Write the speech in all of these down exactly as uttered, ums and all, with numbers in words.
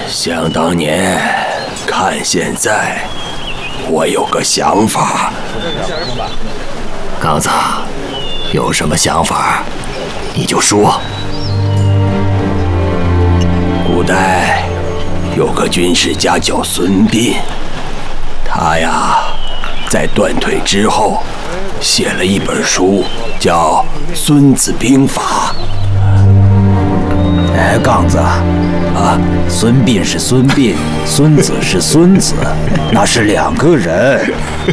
想当年，看现在，我有个想法。 刚子，有什么想法，你就说。 古代有个军事家叫孙膑，他呀，在断腿之后，写了一本书，叫《孙子兵法》。 哎，杠子，啊，孙膑是孙膑，孙子是孙子，那是两个人。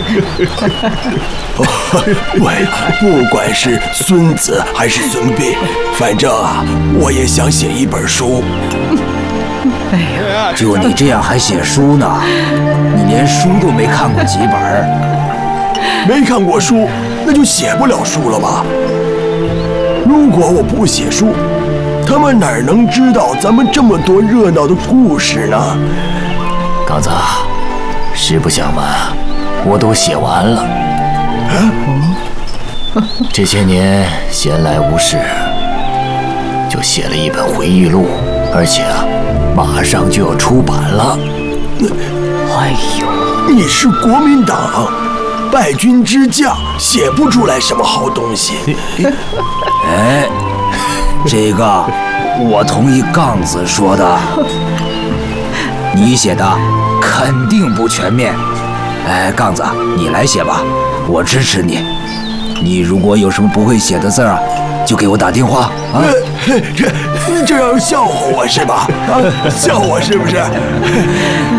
喂，不管是孙子还是孙膑，反正啊，我也想写一本书。 哎呀，就你这样还写书呢？你连书都没看过几本。 没看过书，那就写不了书了吧？如果我不写书，他们哪能知道咱们这么多热闹的故事呢？ 刚子，实不相瞒，我都写完了。这些年闲来无事，就写了一本回忆录，而且啊，马上就要出版了。 哎呦， 你是国民党败军之将，写不出来什么好东西。 哎，这个我同意杠子说的，你写的肯定不全面。哎，杠子，你来写吧，我支持你。你如果有什么不会写的字啊，就给我打电话啊。 这这要笑话我是吧？啊，笑我是不是？